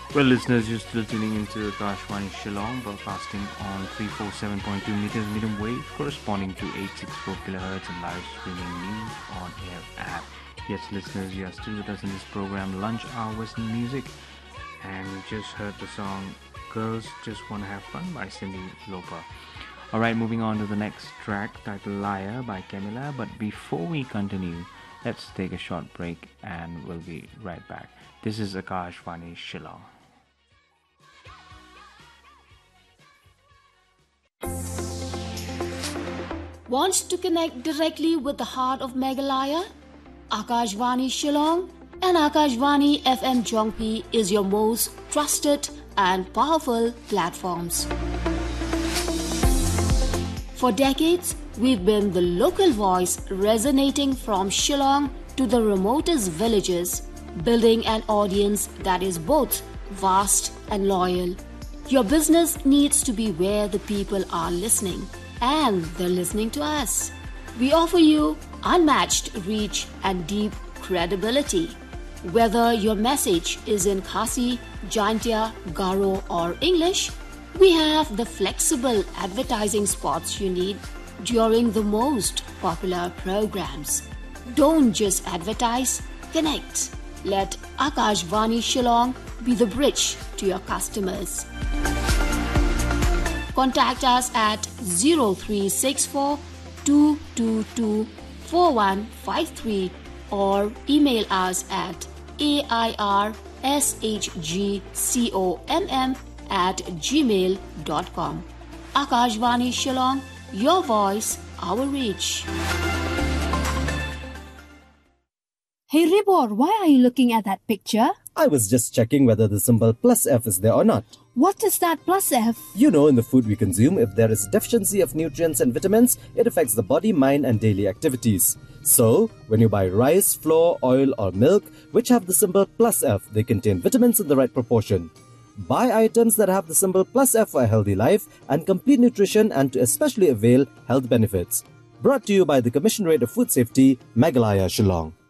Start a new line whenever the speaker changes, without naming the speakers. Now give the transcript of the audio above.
Well, listeners, you're still tuning into Akashvani Shillong, broadcasting on 347.2 meters medium wave, corresponding to 864 kilohertz, and live streaming news on air app. Yes, listeners, you are still with us in this program, Lunch Hour Western Music, and you just heard the song Girls Just Wanna Have Fun by Cyndi Lauper. Alright, moving on to the next track, titled Liar by Camila. But before we continue, let's take a short break and we'll be right back. This is Akashvani Shillong.
Wants to connect directly with the heart of Meghalaya? Akashvani Shillong and Akashvani FM Jongpi is your most trusted and powerful platforms. For decades, we've been the local voice resonating from Shillong to the remotest villages, building an audience that is both vast and loyal. Your business needs to be where the people are listening, and they're listening to us. We offer you unmatched reach and deep credibility. Whether your message is in Khasi, Jaintia, Garo or English, we have the flexible advertising spots you need during the most popular programs. Don't just advertise, connect. Let Akashvani Shillong be the bridge to your customers. Contact us at 0364 222 4153 or email us at airshgcomm@gmail.com. Akashvani Shillong, your voice, our reach.
Hey Ribor, why are you looking at that picture?
I was just checking whether the symbol +F is there or not.
What is that +F?
You know, in the food we consume, if there is deficiency of nutrients and vitamins, it affects the body, mind and daily activities. So, when you buy rice, flour, oil or milk, which have the symbol +F, they contain vitamins in the right proportion. Buy items that have the symbol +F for a healthy life and complete nutrition and to especially avail health benefits. Brought to you by the Commissionerate of Food Safety, Meghalaya, Shillong.